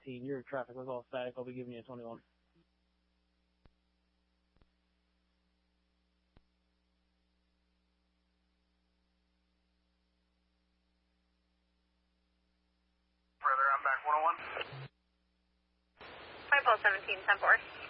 15. Your traffic was all static. I'll be giving you a 21. Brother, I'm back 101. 5 17, 10 4.